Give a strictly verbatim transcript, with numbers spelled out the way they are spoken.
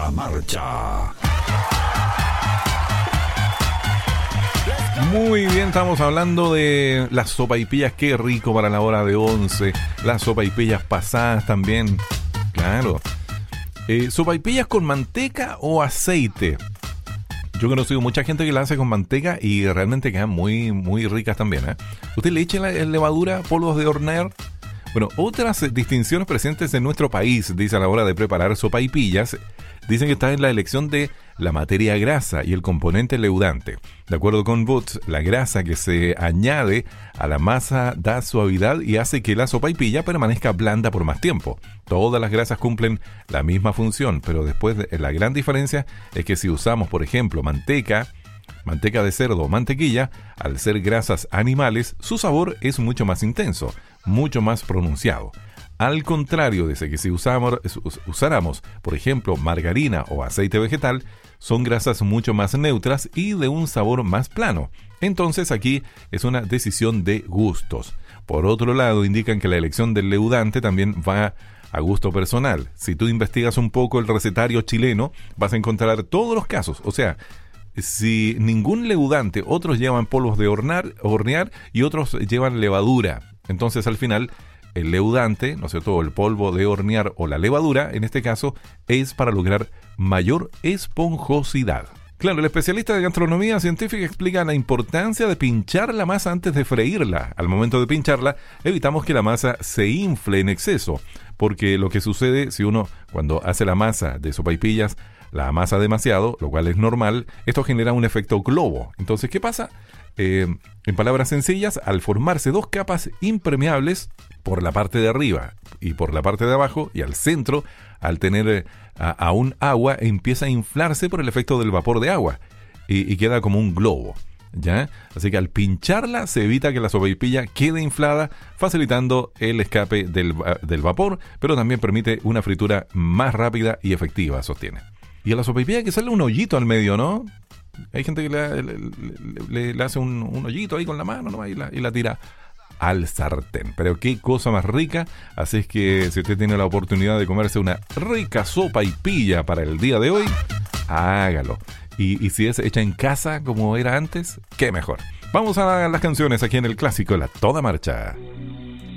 toda marcha. Muy bien, estamos hablando de las sopaipillas. Qué rico para la hora de once. Las sopaipillas pasadas también. Claro. Eh, ¿Sopaipillas con manteca o aceite? Yo he conocido mucha gente que la hace con manteca y realmente quedan muy, muy ricas también, ¿eh? ¿Usted le echa la levadura, polvos de hornear? Bueno, otras distinciones presentes en nuestro país, dice a la hora de preparar sopaipillas, dicen que está en la elección de la materia grasa y el componente leudante. De acuerdo con Boots, la grasa que se añade a la masa da suavidad y hace que la sopaipilla permanezca blanda por más tiempo. Todas las grasas cumplen la misma función, pero después la gran diferencia es que si usamos, por ejemplo, manteca, manteca de cerdo o mantequilla, al ser grasas animales, su sabor es mucho más intenso, mucho más pronunciado. Al contrario, dice que si usamos, usáramos, por ejemplo, margarina o aceite vegetal, son grasas mucho más neutras y de un sabor más plano. Entonces aquí es una decisión de gustos. Por otro lado, indican que la elección del leudante también va a gusto personal. Si tú investigas un poco el recetario chileno, vas a encontrar todos los casos. O sea, si ningún leudante, otros llevan polvos de hornear, hornear y otros llevan levadura. Entonces al final el leudante, ¿no es cierto?, el polvo de hornear o la levadura, en este caso, es para lograr mayor esponjosidad. Claro, el especialista de gastronomía científica explica la importancia de pinchar la masa antes de freírla. Al momento de pincharla, evitamos que la masa se infle en exceso, porque lo que sucede si uno, cuando hace la masa de sopaipillas, la amasa demasiado, lo cual es normal, esto genera un efecto globo. Entonces, ¿qué pasa? Eh, en palabras sencillas, al formarse dos capas impermeables por la parte de arriba y por la parte de abajo, y al centro, al tener eh, a, aún agua, empieza a inflarse por el efecto del vapor de agua y, y queda como un globo, ¿ya? Así que al pincharla se evita que la sopaipilla quede inflada, facilitando el escape del, del vapor, pero también permite una fritura más rápida y efectiva, sostiene. Y a la sopaipilla hay que hacerle un hoyito al medio, ¿no? Hay gente que le, le, le, le hace un, un hoyito ahí con la mano, ¿no? y, la, y la tira al sartén. Pero qué cosa más rica. Así es que si usted tiene la oportunidad de comerse una rica sopaipilla para el día de hoy, hágalo. Y, y si es hecha en casa como era antes, qué mejor. Vamos a las canciones aquí en el clásico La Toda Marcha.